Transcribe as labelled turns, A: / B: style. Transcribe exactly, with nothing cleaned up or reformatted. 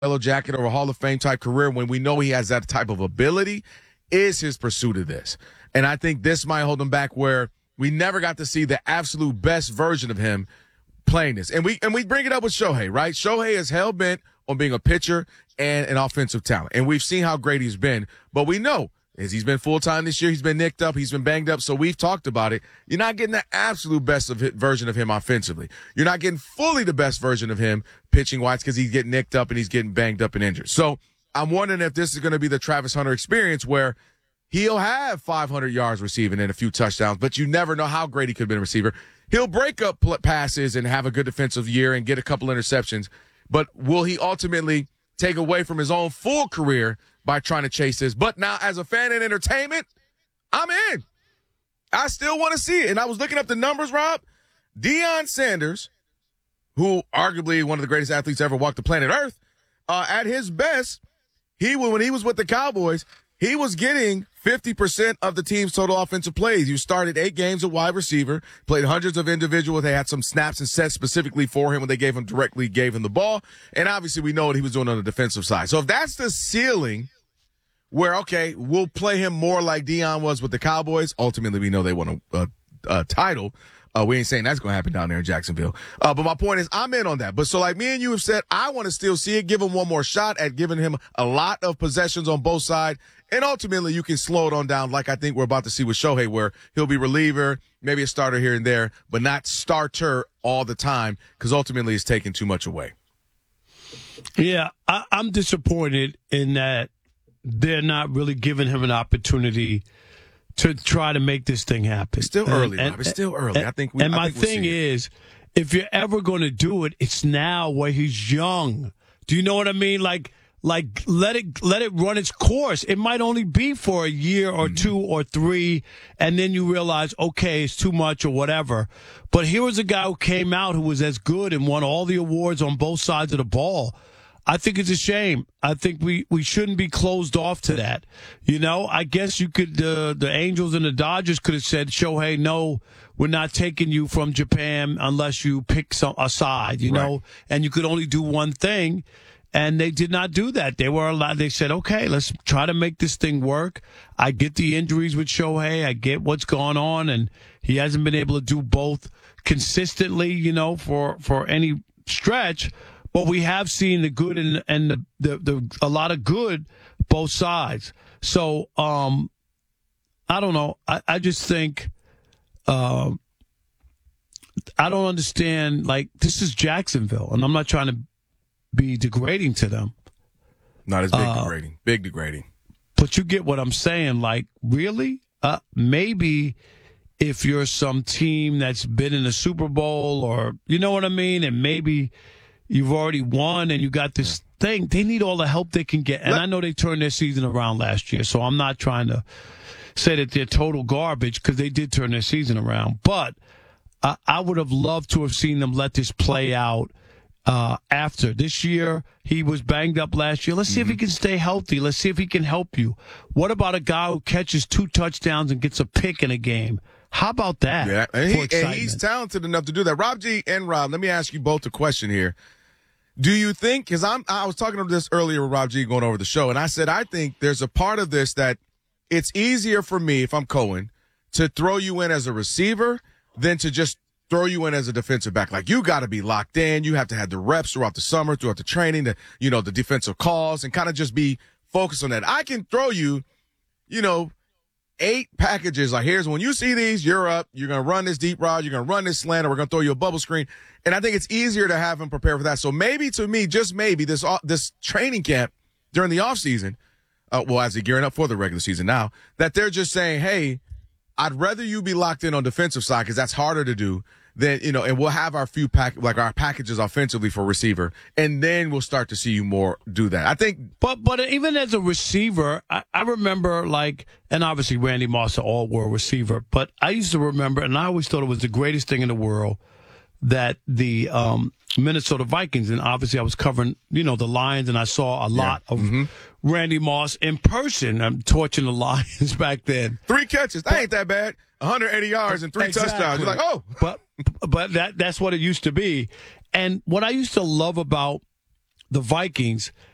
A: yellow jacket or a Hall of Fame type career when we know he has that type of ability is his pursuit of this. And I think this might hold him back where we never got to see the absolute best version of him playing this. And we and we bring it up with Shohei, right? Shohei is hell-bent on being a pitcher and an offensive talent. And we've seen how great he's been. But we know as he's been full-time this year, he's been nicked up, he's been banged up, so we've talked about it. You're not getting the absolute best of it, version of him offensively. You're not getting fully the best version of him pitching-wise because he's getting nicked up and he's getting banged up and injured. So I'm wondering if this is going to be the Travis Hunter experience where he'll have five hundred yards receiving and a few touchdowns, but you never know how great he could have been a receiver. He'll break up passes and have a good defensive year and get a couple interceptions, but will he ultimately take away from his own full career by trying to chase this? But now, as a fan in entertainment, I'm in. I still want to see it. And I was looking up the numbers, Rob. Deion Sanders, who arguably one of the greatest athletes ever walked the planet Earth, uh, at his best, he when he was with the Cowboys, he was getting fifty percent of the team's total offensive plays. You started eight games at wide receiver, played hundreds of individuals. They had some snaps and sets specifically for him when they gave him directly gave him the ball. And obviously we know what he was doing on the defensive side. So if that's the ceiling where, okay, we'll play him more like Deion was with the Cowboys. Ultimately, we know they won a, a, a title. Uh, we ain't saying that's going to happen down there in Jacksonville. Uh, but my point is, I'm in on that. But so like me and you have said, I want to still see it, give him one more shot at giving him a lot of possessions on both sides. And ultimately, you can slow it on down like I think we're about to see with Shohei, where he'll be reliever, maybe a starter here and there, but not starter all the time because ultimately it's taking too much away.
B: Yeah, I, I'm disappointed in that they're not really giving him an opportunity to try to make this thing happen.
A: It's still early,
B: and,
A: Rob. It's still early.
B: And,
A: I think we
B: And
A: I
B: my
A: think we'll
B: thing
A: see
B: is, if you're ever going to do it, it's now where he's young. Do you know what I mean? Like, like let it let it run its course. It might only be for a year or mm-hmm. two or three, and then you realize, okay, it's too much or whatever. But here was a guy who came out who was as good and won all the awards on both sides of the ball. I think it's a shame. I think we, we shouldn't be closed off to that. You know, I guess you could, uh, the Angels and the Dodgers could have said, Shohei, no, we're not taking you from Japan unless you pick some, a side, you right. know, and you could only do one thing. And they did not do that. They were allowed, they said, okay, let's try to make this thing work. I get the injuries with Shohei. I get what's going on. And he hasn't been able to do both consistently, you know, for, for any stretch. But we have seen the good and and the, the, the a lot of good both sides. So um, I don't know. I, I just think uh, I don't understand. Like, this is Jacksonville, and I'm not trying to be degrading to them.
A: Not as big
B: uh,
A: degrading. Big degrading.
B: But you get what I'm saying. Like, really? Uh, maybe if you're some team that's been in the Super Bowl, or you know what I mean, and maybe you've already won and you got this thing. They need all the help they can get. And I know they turned their season around last year, so I'm not trying to say that they're total garbage because they did turn their season around. But I, I would have loved to have seen them let this play out uh, after. This year, he was banged up last year. Let's see mm-hmm. if he can stay healthy. Let's see if he can help you. What about a guy who catches two touchdowns and gets a pick in a game? How about that?
A: Yeah, and, he, and he's talented enough to do that. Rob G and Rob, let me ask you both a question here. Do you think, because I'm, I was talking about this earlier with Rob G going over the show, and I said I think there's a part of this that it's easier for me, if I'm Cohen, to throw you in as a receiver than to just throw you in as a defensive back. Like, you got to be locked in. You have to have the reps throughout the summer, throughout the training, the, you know, the defensive calls, and kind of just be focused on that. I can throw you, you know, eight packages. Like, here's when you see these, you're up. You're going to run this deep route. You're going to run this slant, or we're going to throw you a bubble screen. And I think it's easier to have him prepare for that. So maybe, to me, just maybe, this this training camp during the offseason, uh, well, as they're gearing up for the regular season now, that they're just saying, hey, I'd rather you be locked in on defensive side because that's harder to do than, you know, and we'll have our few pack, like our packages offensively for receiver, and then we'll start to see you more do that. I think.
B: But but even as a receiver, I, I remember, like, and obviously Randy Moss, an all-world receiver, but I used to remember, and I always thought it was the greatest thing in the world, that the um, Minnesota Vikings, and obviously I was covering, you know, the Lions, and I saw a lot yeah. of mm-hmm. Randy Moss in person. I'm torching the Lions back then.
A: Three catches. That ain't that bad. one hundred eighty yards and three exactly. touchdowns. You're like, oh.
B: But but that that's what it used to be. And what I used to love about the Vikings